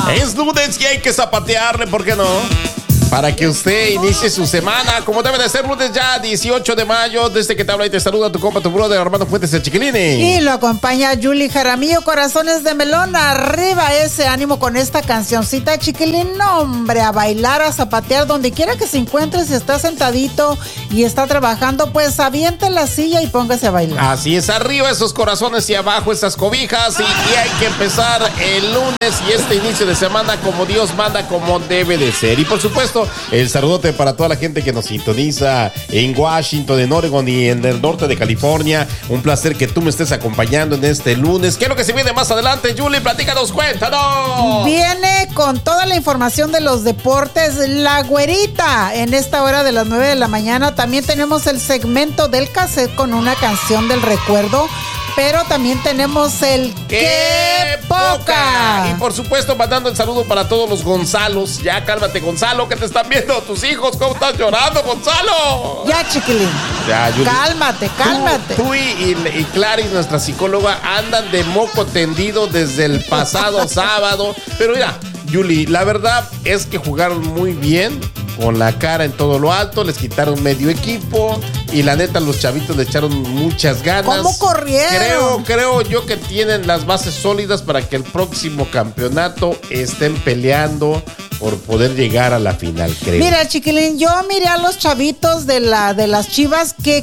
Es lunes y hay que zapatearle, ¿por qué no? Para que usted inicie su semana como debe de ser, lunes ya 18 de mayo. Desde que te habla y te saluda tu compa, tu brother Armando Fuentes, el Chiquilini. Y lo acompaña Julie Jaramillo, Corazones de Melón. Arriba ese ánimo con esta cancioncita, Chiquilín. No, hombre, a bailar, a zapatear, donde quiera que se encuentre. Si está sentadito y está trabajando, pues aviente la silla y póngase a bailar. Así es, arriba esos corazones y abajo esas cobijas. Y hay que empezar el lunes y este inicio de semana como Dios manda, como debe de ser. Y por supuesto, el saludote para toda la gente que nos sintoniza en Washington, en Oregon y en el norte de California. Un placer que tú me estés acompañando en este lunes. ¿Qué es lo que se viene más adelante, Julie? Platícanos, cuéntanos. Viene con toda la información de los deportes La Güerita en esta hora de las 9 de la mañana. También tenemos el segmento del cassette con una canción del recuerdo. Pero también tenemos el ¡Qué poca! Y por supuesto, mandando el saludo para todos los Gonzalos. Ya cálmate, Gonzalo, que te están viendo tus hijos. ¿Cómo estás llorando, Gonzalo? Ya, Chiquilín. Ya, Julie. Cálmate. Tú y Clary, nuestra psicóloga, andan de moco tendido desde el pasado sábado. Pero mira, Julie, la verdad es que jugaron muy bien, con la cara en todo lo alto, les quitaron medio equipo y la neta los chavitos le echaron muchas ganas. ¿Cómo corrieron? Creo yo que tienen las bases sólidas para que el próximo campeonato estén peleando por poder llegar a la final, creo. Mira, Chiquilín, yo miré a los chavitos de las Chivas que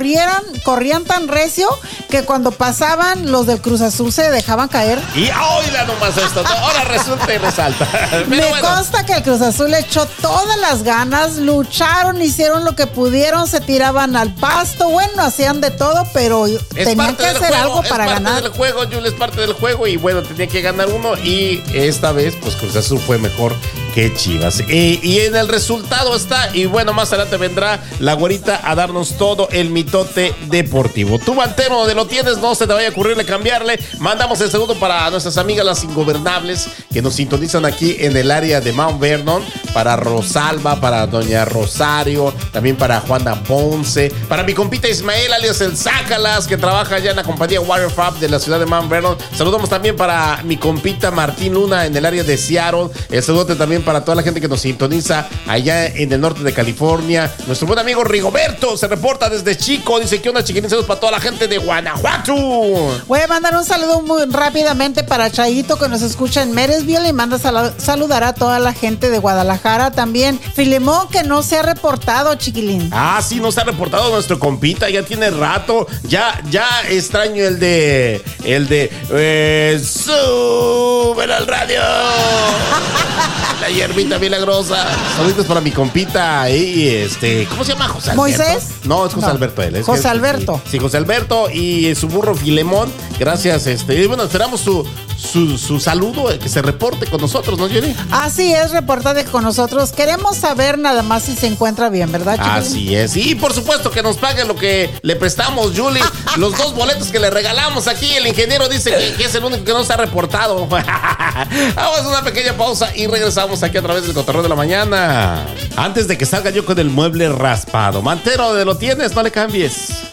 corrían tan recio que cuando pasaban los del Cruz Azul se dejaban caer. Y oíla nomás esto, ¿no? Ahora resulta y resalta. Me consta que el Cruz Azul le echó todas las ganas, lucharon, hicieron lo que pudieron, se tiraban al pasto, bueno, hacían de todo, pero tenían que hacer algo para ganar. Es parte del juego, Jules, es parte del juego y bueno, tenía que ganar uno y esta vez pues Cruz Azul fue mejor que Chivas. Y en el resultado está, y bueno, más adelante vendrá la Güerita a darnos todo el mitote deportivo. Tú, Mantero, donde lo tienes, no se te vaya a ocurrirle cambiarle. Mandamos el saludo para nuestras amigas las ingobernables que nos sintonizan aquí en el área de Mount Vernon, para Rosalba, para Doña Rosario, también para Juana Ponce, para mi compita Ismael, alias el Zácalas, que trabaja allá en la compañía Waterfab de la ciudad de Mount Vernon. Saludamos también para mi compita Martín Luna en el área de Seattle. El saludote también para toda la gente que nos sintoniza allá en el norte de California. Nuestro buen amigo Rigoberto se reporta desde Chico. Dice que una chiquilín, saludos para toda la gente de Guanajuato. Voy a mandar un saludo muy rápidamente para Chayito, que nos escucha en Meresville, y manda saludar a toda la gente de Guadalajara. También Filemón, que no se ha reportado, Chiquilín. Ah, sí, no se ha reportado nuestro compita, ya tiene rato. Ya extraño el de suben al radio. La hierbita milagrosa. Saludos para mi compita y ¿cómo se llama? José Alberto. ¿Moisés? No, es José Alberto él. José Alberto. Sí, José Alberto y su burro Filemón. Gracias, y bueno, esperamos su saludo, que se reporte con nosotros, ¿no, Jenny? Así es, reportate con nosotros. Queremos saber nada más si se encuentra bien, ¿verdad, Chiquilín? Así es. Y por supuesto que nos pague lo que le prestamos, Julie. Los 2 boletos que le regalamos aquí. El ingeniero dice que es el único que no se ha reportado. Vamos a una pequeña pausa y regresamos aquí a través del Cotorreo de la Mañana. Antes de que salga yo con el mueble raspado. Mantero, ¿de lo tienes? No le cambies.